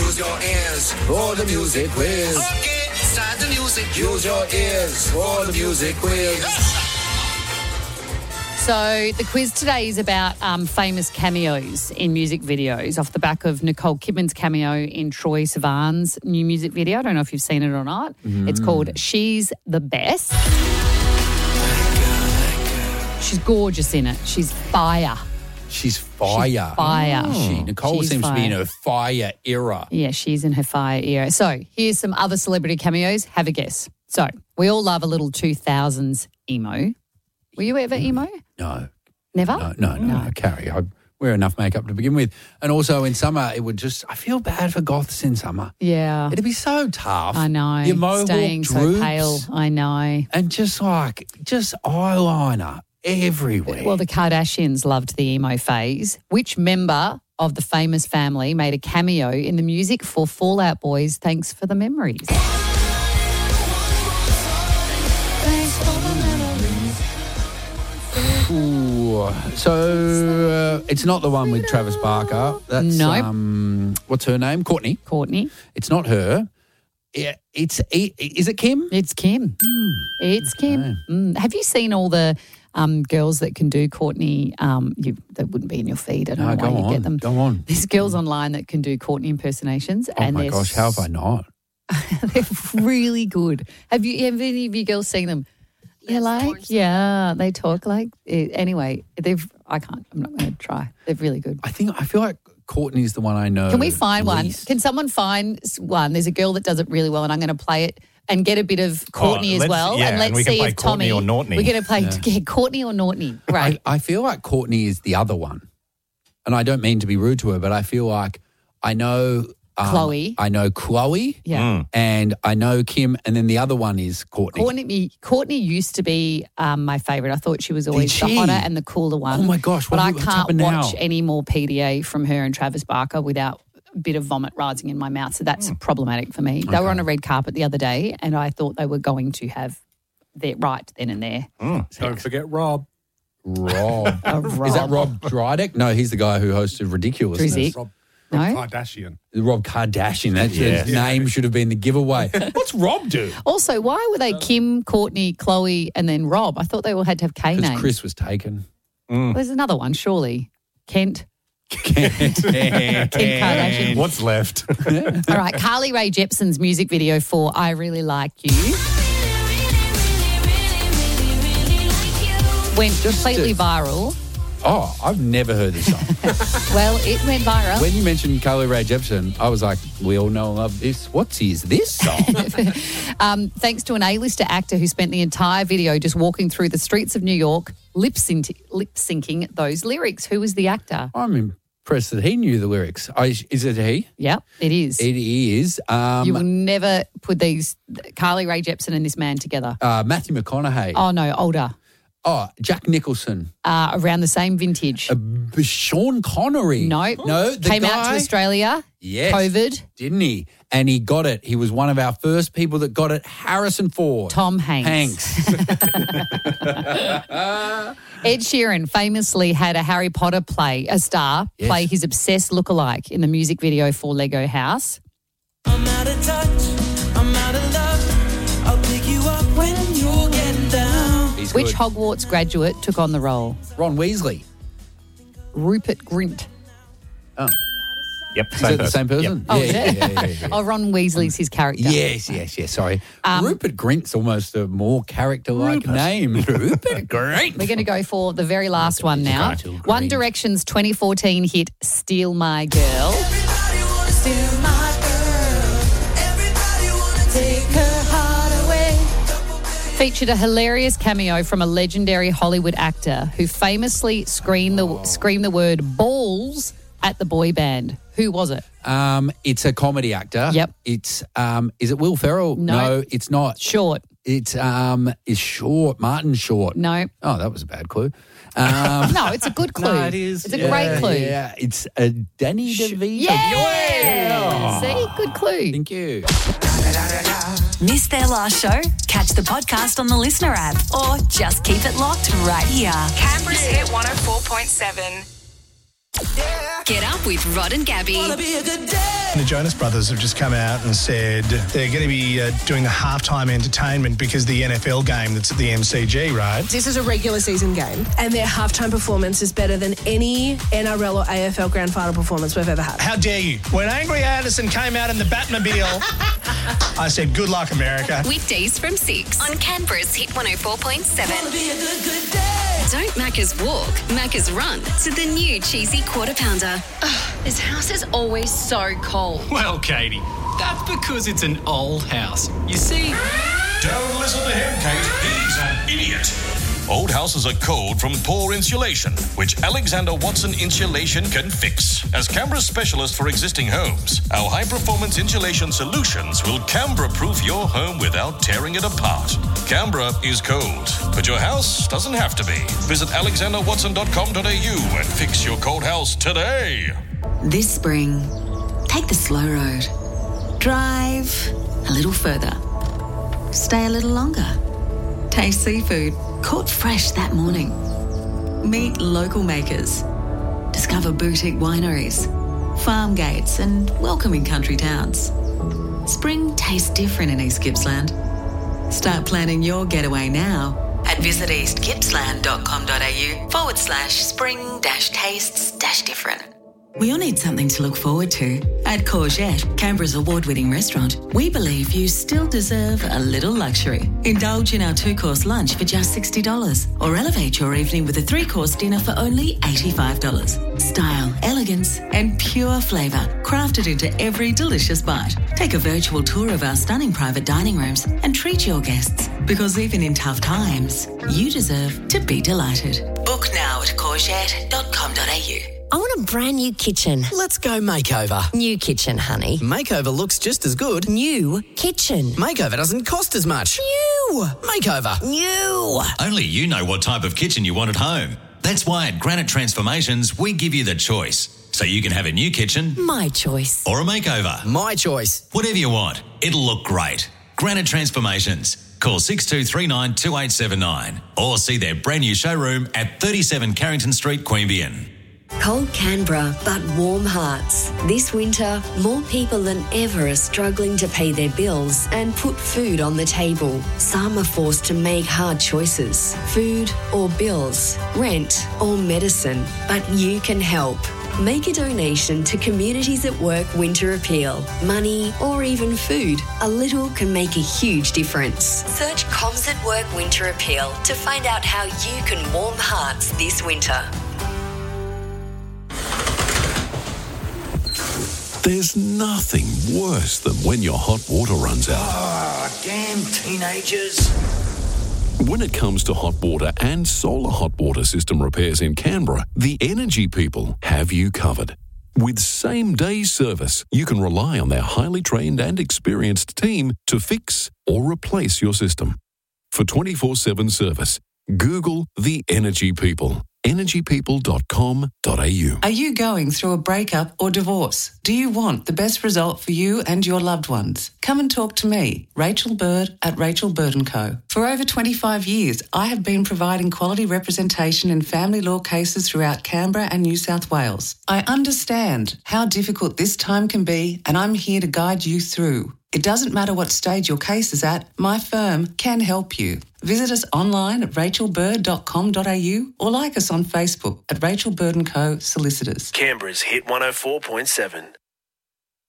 Use your ears for the music quiz. Okay, start the music. Use your ears for the music quiz. So the quiz today is about famous cameos in music videos off the back of Nicole Kidman's cameo in Troye Sivan's new music video. I don't know if you've seen it or not. It's called She's the Best. She's gorgeous in it. She's fire. She's fire. She's fire. Nicole She's seems to be in fire. her fire era. Yeah, she's in her fire era. So here's some other celebrity cameos. Have a guess. So we all love a little 2000s emo. Were you ever emo? No. Never? No, Carrie. I wear enough makeup to begin with. And also in summer, it would just, I feel bad for goths in summer. Yeah. It'd be so tough. I know. Your mohawk Staying droops, so pale. I know. and just eyeliner everywhere. Well, the Kardashians loved the emo phase. Which member of the famous family made a cameo in the music for Fall Out Boy's Thanks for the Memories? Ooh. So it's not the one with Travis Barker. That's Nope. What's her name? Courtney. Courtney. It's not her. Yeah, is it Kim? It's Kim. It's Kim. Have you seen all the girls that can do Courtney? That wouldn't be in your feed. I don't know why you get them. Go on. There's girls online that can do Courtney impersonations. Oh my gosh, how have I not? They're really good. Have any of you girls seen them? They're like, they talk like. Anyway, I'm not going to try. They're really good. I feel like Courtney's the one I know. Can we find least. one? Can someone find one? There's a girl that does it really well, and I'm going to play it and get a bit of Courtney as well. Yeah, and let's we can see play if Tommy Courtney or Nortney. We're going to play Courtney or Nortney. Right. I feel like Courtney is the other one. And I don't mean to be rude to her, but I feel like I know Chloe. I know Chloe. Yeah. And I know Kim, and then the other one is Courtney. Courtney used to be my favourite. I thought she was always the she? hotter and the cooler one. Oh my gosh, but I what's can't happened now? watch any more PDA from her and Travis Barker without a bit of vomit rising in my mouth. So that's problematic for me. They were on a red carpet the other day, and I thought they were going to have their right then and there. Don't forget Rob. Rob. Rob. Is that Rob Drydeck? No, he's the guy who hosted Ridiculousness. Drizzy. Rob No? Kardashian. Rob Kardashian. His name should have been the giveaway. What's Rob do? Also, why were they Kim, Courtney, Chloe, and then Rob? I thought they all had to have K Because names. Chris was taken. Well, there's another one, surely. Kent. Kent Kardashian. What's left? All right, Carly Rae Jepsen's music video for I Really Like You went completely viral. Oh, I've never heard this song. Well, it went viral. When you mentioned Carly Rae Jepsen, I was like, we all know and love this. What is this song? Thanks to an A-lister actor who spent the entire video just walking through the streets of New York, lip-syncing those lyrics. Who was the actor? I'm impressed that he knew the lyrics. Is it he? Yep, it is. It is. You will never put Carly Rae Jepsen and this man together. Matthew McConaughey. Oh, no, older. Oh, Jack Nicholson. Around the same vintage. Sean Connery. No. The Came guy, out to Australia. Yes. COVID. Didn't he? And he got it. He was one of our first people that got it. Harrison Ford. Tom Hanks. Ed Sheeran famously had a Harry Potter play his obsessed lookalike in the music video for Lego House. I'm out of touch. I'm out of love. I'll pick you up when you're getting down. Which Hogwarts graduate took on the role? Ron Weasley. Rupert Grint. Oh. Yep. Is that the same person? Oh, is it? Yeah. Oh, Ron Weasley's his character. Yes. Sorry. Rupert Grint's almost a more character-like name. Rupert Grint. We're going to go for the very last one now. Rupert Grint. One Direction's 2014 hit Steal My Girl. Everybody wanna steal my girl. Everybody wanna take her heart away. Featured a hilarious cameo from a legendary Hollywood actor who famously screamed the word balls at the boy band. Who was it? It's a comedy actor. Yep. It's is it Will Ferrell? No. It's not. Short. It's is Short. Martin Short. No. Oh, that was a bad clue. No, it's a good clue. No, it is. It's a great clue. Yeah, it's Danny DeVito. Yeah. See, good clue. Thank you. Missed their last show? Catch the podcast on the Listener app or just keep it locked right here. Canberra's Hit 104.7. Yeah. Get up with Rod and Gabby. The Jonas Brothers have just come out and said they're going to be doing the halftime entertainment because the NFL game that's at the MCG, right? This is a regular season game, and their halftime performance is better than any NRL or AFL grand final performance we've ever had. How dare you? When Angry Anderson came out in the Batmobile, I said, good luck, America. Weekdays from 6 on Canberra's Hit 104.7. Don't Macca's walk, Macca's run to the new cheesy quarter pounder. This house is always so cold. Well, Katie, that's because it's an old house. You see... Don't listen to him, Kate. He's an idiot. Old houses are cold from poor insulation, which Alexander Watson Insulation can fix. As Canberra's specialist for existing homes, our high-performance insulation solutions will Canberra-proof your home without tearing it apart. Canberra is cold, but your house doesn't have to be. Visit alexanderwatson.com.au and fix your cold house today. This spring, take the slow road. Drive a little further. Stay a little longer. Taste seafood caught fresh that morning. Meet local makers. Discover boutique wineries, farm gates and welcoming country towns. Spring tastes different in East Gippsland. Start planning your getaway now at visitEastGippsland.com.au/spring-tastes-different. We all need something to look forward to. At Courgette, Canberra's award-winning restaurant, we believe you still deserve a little luxury. Indulge in our 2-course lunch for just $60 or elevate your evening with a 3-course dinner for only $85. Style, elegance and pure flavour crafted into every delicious bite. Take a virtual tour of our stunning private dining rooms and treat your guests, because even in tough times, you deserve to be delighted. Book now at courgette.com.au. I want a brand new kitchen. Let's go makeover. New kitchen, honey. Makeover looks just as good. New kitchen. Makeover doesn't cost as much. New. Makeover. New. Only you know what type of kitchen you want at home. That's why at Granite Transformations, we give you the choice. So you can have a new kitchen. My choice. Or a makeover. My choice. Whatever you want. It'll look great. Granite Transformations. Call 6239 2879 or see their brand new showroom at 37 Carrington Street, Queanbeyan. Cold Canberra, but warm hearts. This winter, more people than ever are struggling to pay their bills and put food on the table. Some are forced to make hard choices. Food or bills, rent or medicine. But you can help. Make a donation to Communities at Work Winter Appeal. Money or even food. A little can make a huge difference. Search Coms at Work Winter Appeal to find out how you can warm hearts this winter. There's nothing worse than when your hot water runs out. Oh, damn teenagers. When it comes to hot water and solar hot water system repairs in Canberra, the Energy People have you covered. With same-day service, you can rely on their highly trained and experienced team to fix or replace your system. For 24/7 service, Google the Energy People. energypeople.com.au. Are you going through a breakup or divorce? Do you want the best result for you and your loved ones? Come and talk to me, Rachel Bird at Rachel Bird & Co. For over 25 years, I have been providing quality representation in family law cases throughout Canberra and New South Wales. I understand how difficult this time can be, and I'm here to guide you through. It doesn't matter what stage your case is at, my firm can help you. Visit us online at rachelbird.com.au or like us on Facebook at Rachel Bird & Co. Solicitors. Canberra's Hit 104.7.